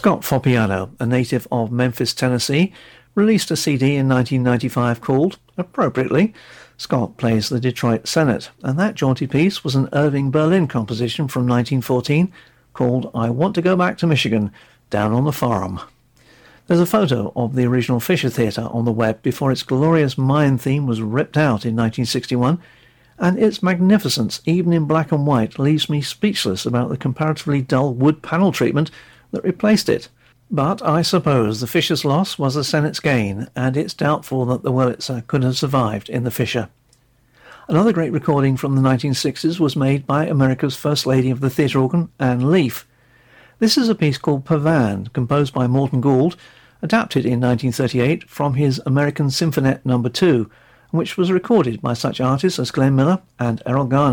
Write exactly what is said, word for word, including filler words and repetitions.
Scott Foppiano, a native of Memphis, Tennessee, released a C D in nineteen ninety-five called, appropriately, Scott Plays the Detroit Senate, and that jaunty piece was an Irving Berlin composition from nineteen fourteen called I Want to Go Back to Michigan, Down on the Farm. There's a photo of the original Fisher Theatre on the web before its glorious mine theme was ripped out in nineteen sixty-one, and its magnificence, even in black and white, leaves me speechless about the comparatively dull wood panel treatment that replaced it. But I suppose the Fisher's loss was the Senate's gain, and it's doubtful that the Wurlitzer could have survived in the Fisher. Another great recording from the nineteen sixties was made by America's First Lady of the theatre organ, Anne Leaf. This is a piece called Pavan, composed by Morton Gould, adapted in nineteen thirty-eight from his American Symphonette number two, which was recorded by such artists as Glenn Miller and Errol Garner.